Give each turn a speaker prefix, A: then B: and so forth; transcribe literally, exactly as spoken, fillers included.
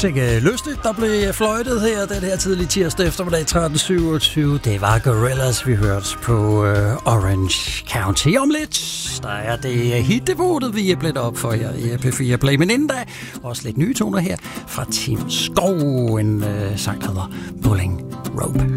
A: Sikke lystigt, der blev fløjtet her den her tidlige tirsdag eftermiddag tretten syvogtyve. Det var Gorillaz, vi hørte på uh, Orange County. Om lidt, der er det hit-devotet, vi er blevet op for jer i P fire Play. Men inden da, også lidt nye toner her fra Tim Skov. En uh, sang, der hedder Pulling Rope.